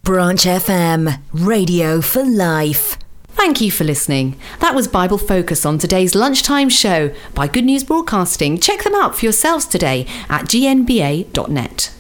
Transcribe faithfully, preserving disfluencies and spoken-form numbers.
Branch F M, radio for life. Thank you for listening. That was Bible Focus on today's lunchtime show by Good News Broadcasting. Check them out for yourselves today at g n b a dot net.